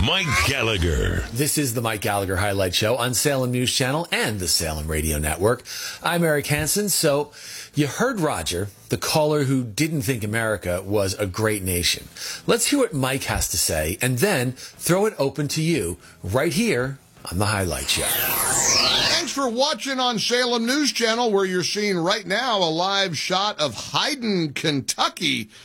Mike Gallagher. This is the Mike Gallagher Highlight Show on Salem News Channel and the Salem Radio Network. I'm Eric Hansen. So you heard Roger, the caller who didn't think America was a great nation. Let's hear what Mike has to say and then throw it open to you right here on the Highlight Show. Thanks for watching on Salem News Channel, where you're seeing right now a live shot of Hyden, Kentucky.